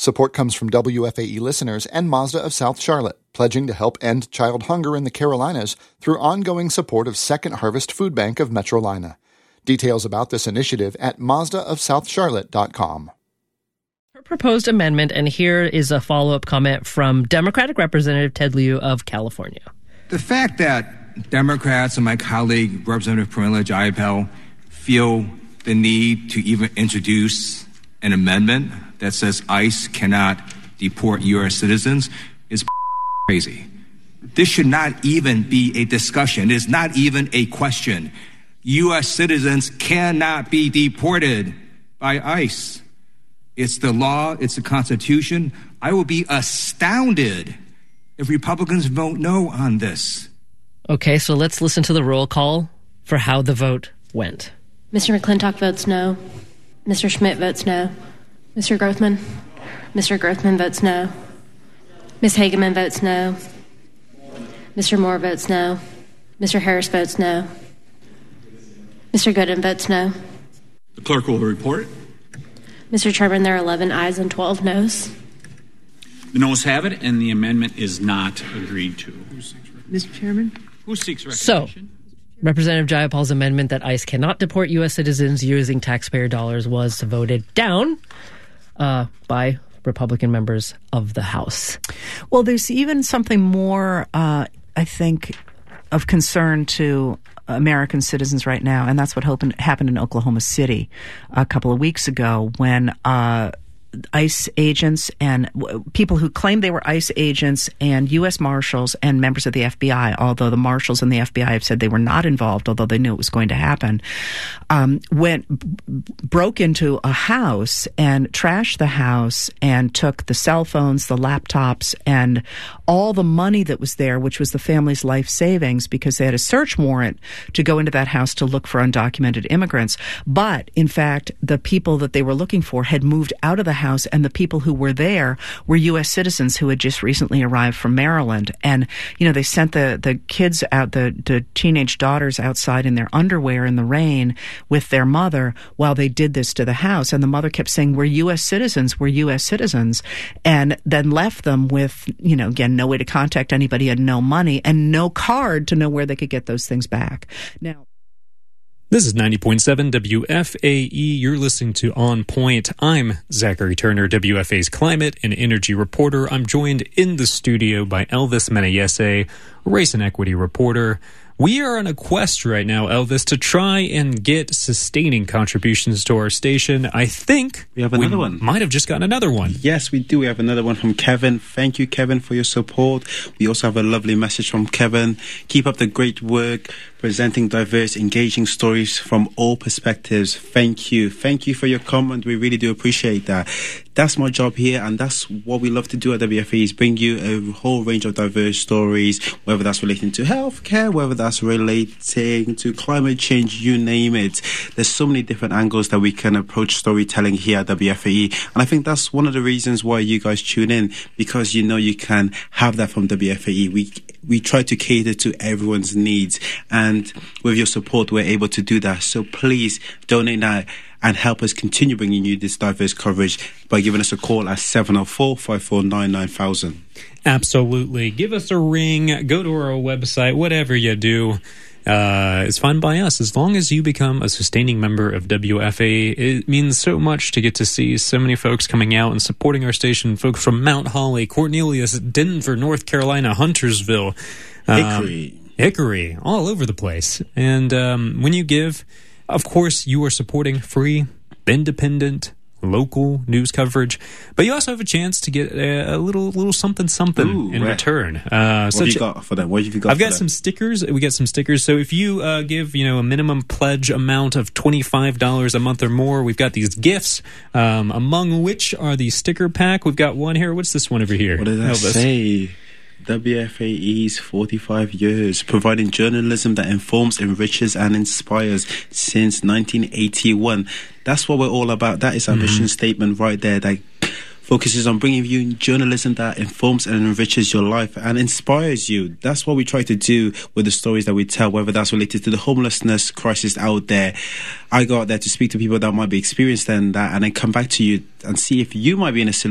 Support comes from WFAE listeners and Mazda of South Charlotte, pledging to help end child hunger in the Carolinas through ongoing support of Second Harvest Food Bank of Metrolina. Details about this initiative at mazdaofsouthcharlotte.com. Her proposed amendment, and here is a follow-up comment from Democratic Representative Ted Lieu of California. The fact that Democrats and my colleague, Representative Pramila Jayapal, feel the need to even introduce an amendment that says ICE cannot deport U.S. citizens is crazy. This should not even be a discussion. It is not even a question. U.S. citizens cannot be deported by ICE. It's the law. It's the Constitution. I will be astounded if Republicans vote no on this. Okay, so let's listen to the roll call for how the vote went. Mr. McClintock votes no. Mr. Schmidt votes no. Mr. Grothman? Mr. Grothman votes no. Ms. Hageman votes no. Mr. Moore votes no. Mr. Harris votes no. Mr. Gooden votes no. The clerk will report. Mr. Chairman, there are 11 ayes and 12 noes. The noes have it, and the amendment is not agreed to. Mr. Chairman? Who seeks recognition? So, Representative Jayapal's amendment that ICE cannot deport U.S. citizens using taxpayer dollars was voted down by Republican members of the House. Well, there's even something more, I think, of concern to American citizens right now, and that's what happened in Oklahoma City a couple of weeks ago when ICE agents and people who claimed they were ICE agents and U.S. Marshals and members of the FBI, although the Marshals and the FBI have said they were not involved, although they knew it was going to happen, broke into a house and trashed the house and took the cell phones, the laptops, and all the money that was there, which was the family's life savings, because they had a search warrant to go into that house to look for undocumented immigrants. But, in fact, the people that they were looking for had moved out of the house, and the people who were there were U.S. citizens who had just recently arrived from Maryland. And, you know, they sent the kids out, the teenage daughters outside in their underwear in the rain with their mother while they did this to the house. And the mother kept saying, we're U.S. citizens, we're U.S. citizens. And then left them with, you know, again, no way to contact anybody and no money and no card to know where they could get those things back. Now, this is 90.7 WFAE. You're listening to On Point. I'm Zachary Turner, WFA's climate and energy reporter. I'm joined in the studio by Elvis Menayese, race and equity reporter. We are on a quest right now, Elvis, to try and get sustaining contributions to our station. I think we have another one. Might have just gotten another one. Yes, we do. We have another one from Kevin. Thank you, Kevin, for your support. We also have a lovely message from Kevin. Keep up the great work, presenting diverse, engaging stories from all perspectives. Thank you. Thank you for your comment. We really do appreciate that. That's my job here, and that's what we love to do at WFAE, is bring you a whole range of diverse stories, whether that's relating to healthcare, whether that's relating to climate change, you name it. There's so many different angles that we can approach storytelling here at WFAE, and I think that's one of the reasons why you guys tune in, because you know you can have that from WFAE. We try to cater to everyone's needs, and with your support, we're able to do that. So please donate now and help us continue bringing you this diverse coverage by giving us a call at 704-549-9000. Absolutely. Give us a ring. Go to our website. Whatever you do, it's fine by us. As long as you become a sustaining member of WFAE, it means so much to get to see so many folks coming out and supporting our station. Folks from Mount Holly, Cornelius, Denver, North Carolina, Huntersville, Hickory, all over the place. And when you give, of course, you are supporting free, independent, local news coverage, but you also have a chance to get a little something in return. What have you got for them? What have you got? I've got some stickers. We got some stickers. So if you give, a minimum pledge amount of $25 a month or more, we've got these gifts, among which are the sticker pack. We've got one here. What's this one over here? What does that say? WFAE's 45 years, providing journalism that informs, enriches, and inspires since 1981. That's what we're all about. That is our mission statement right there. That focuses on bringing you journalism that informs and enriches your life and inspires you. That's what we try to do with the stories that we tell, whether that's related to the homelessness crisis out there. I go out there to speak to people that might be experiencing that and then come back to you and see if you might be in a